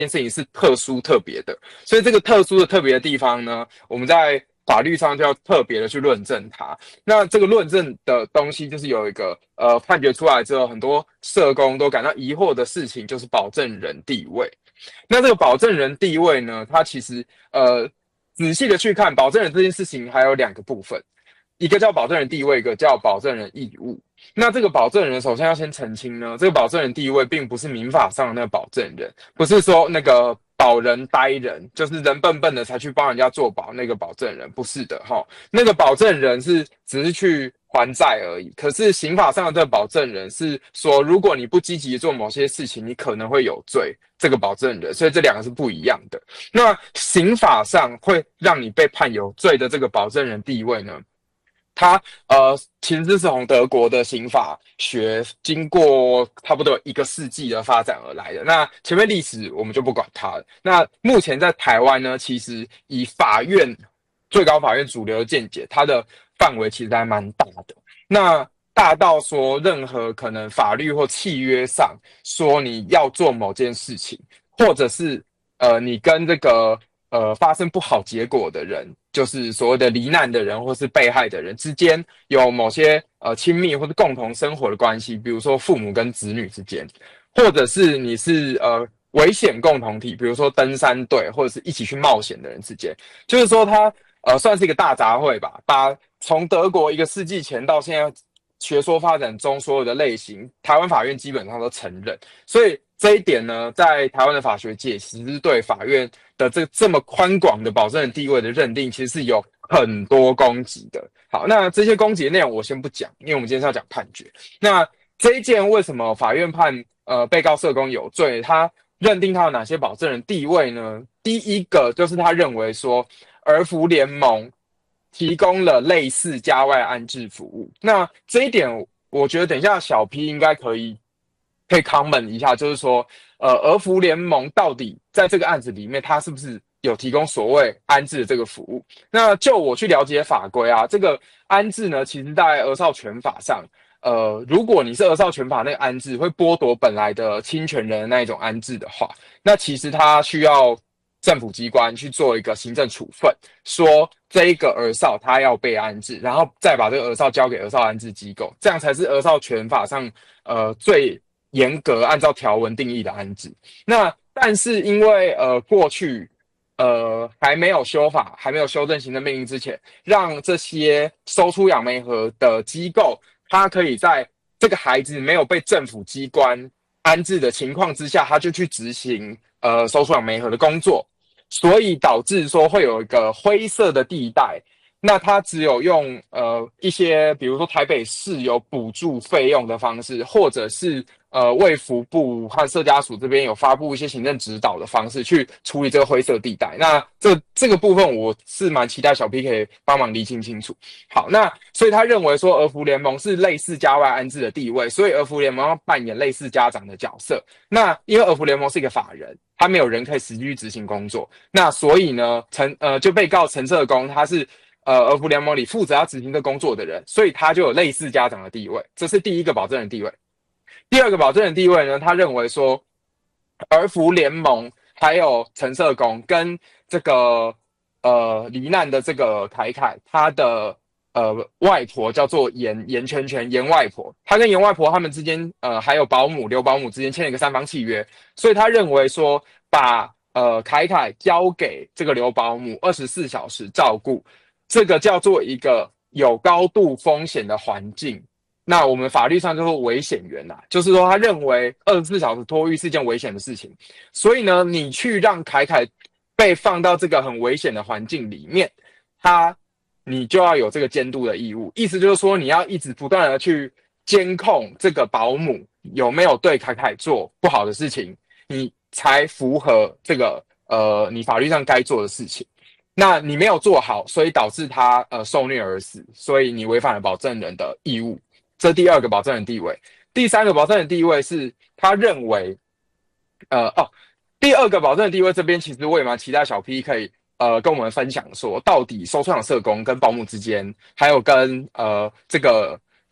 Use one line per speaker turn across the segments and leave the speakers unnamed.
件事情是特殊特别的，所以这个特殊的特别的地方呢，我们在法律上就要特别的去论证它。那这个论证的东西就是有一个判决出来之后，很多社工都感到疑惑的事情，就是保证人地位。那这个保证人地位呢，它其实仔细的去看，保证人这件事情还有两个部分，一个叫保证人地位，一个叫保证人义务。那这个保证人首先要先澄清呢，这个保证人地位并不是民法上的那个保证人，不是说那个保人呆人，就是人笨笨的才去帮人家做保那个保证人，不是的哈。那个保证人只是去还债而已，可是刑法上的这个保证人是说，如果你不积极做某些事情，你可能会有罪。这个保证人，所以这两个是不一样的。那刑法上会让你被判有罪的这个保证人地位呢？它其实是从德国的刑法学经过差不多一个世纪的发展而来的。那前面历史我们就不管它了。那目前在台湾呢，其实以最高法院主流的见解，它的范围其实还蛮大的。那大到说任何可能法律或契约上说你要做某件事情，或者是你跟这个发生不好结果的人，就是所谓的罹难的人或是被害的人之间有某些亲密或是共同生活的关系，比如说父母跟子女之间，或者是你是危险共同体，比如说登山队或者是一起去冒险的人之间，就是说它算是一个大杂烩吧，把从德国一个世纪前到现在学说发展中所有的类型，台湾法院基本上都承认，所以这一点呢，在台湾的法学界，其实对法院的这么宽广的保证人地位的认定，其实是有很多攻击的。好，那这些攻击的内容我先不讲，因为我们今天是要讲判决。那这一件为什么法院判被告社工有罪？他认定他有哪些保证人地位呢？第一个就是他认为说，儿福联盟提供了类似家外安置服务。那这一点，我觉得等一下小 P 应该可以 comment 一下，就是说，儿福联盟到底在这个案子里面，它是不是有提供所谓安置的这个服务？那就我去了解法规啊，这个安置呢，其实在儿少权法上，如果你是儿少权法那个安置会剥夺本来的侵权人的那一种安置的话，那其实它需要政府机关去做一个行政处分，说这一个儿少他要被安置，然后再把这个儿少交给儿少安置机构，这样才是儿少权法上最严格按照条文定义的安置。那但是因为过去还没有修法，还没有修正行政命令之前，让这些收出养媒盒的机构，他可以在这个孩子没有被政府机关安置的情况之下，他就去执行收出养媒盒的工作，所以导致说会有一个灰色的地带。那他只有用一些，比如说台北市有补助费用的方式，或者是卫福部和社家署这边有发布一些行政指导的方式去处理这个灰色地带。那这个部分我是蛮期待小 P 可以帮忙厘清清楚。好，那所以他认为说儿福联盟是类似家外安置的地位，所以儿福联盟要扮演类似家长的角色。那因为儿福联盟是一个法人，他没有人可以实际去执行工作，那所以呢，就被告陈社工他是儿福联盟里负责要执行这工作的人，所以他就有类似家长的地位，这是第一个保证人地位。第二个保证人地位呢，他认为说，儿福联盟还有陈社工跟这个罹难的这个凯凯，他的外婆叫做严圈圈严外婆，他跟严外婆他们之间还有保姆刘保姆之间签了一个三方契约，所以他认为说把凯凯交给这个刘保姆24小时照顾，这个叫做一个有高度风险的环境。那我们法律上就说危险源啦，就是说他认为24小时托育是一件危险的事情，所以呢，你去让凯凯被放到这个很危险的环境里面，你就要有这个监督的义务。意思就是说，你要一直不断的去监控这个保姆有没有对凯凯做不好的事情，你才符合这个你法律上该做的事情。那你没有做好，所以导致他受虐而死，所以你违反了保证人的义务。这第二个保证人地位。第三个保证人地位是他认为，第二个保证人地位这边其实我也蛮期待小 P 可以跟我们分享说，到底收养社工跟保姆之间，还有跟这个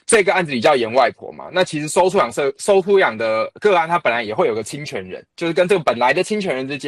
这个案子里叫严外婆嘛，那其实收出养的个案，它本来也会有个侵权人，就是跟这个本来的侵权人之间。